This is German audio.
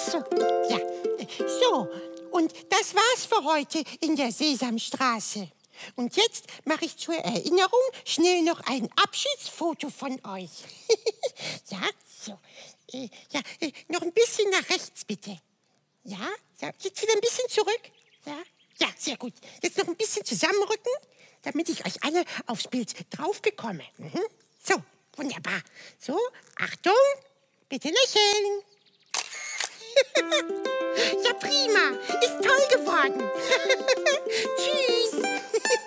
so, ja. So, und das war's für heute in der Sesamstraße. Und jetzt mache ich zur Erinnerung schnell noch ein Abschiedsfoto von euch. Ja, so. Ja, noch ein bisschen nach rechts, bitte. Ja, jetzt wieder ein bisschen zurück. Ja, sehr gut. Jetzt noch ein bisschen zusammenrücken, damit ich euch alle aufs Bild drauf bekomme. Mhm. So, wunderbar. So, Achtung, bitte lächeln. Ja, prima. Ist toll geworden. Tschüss.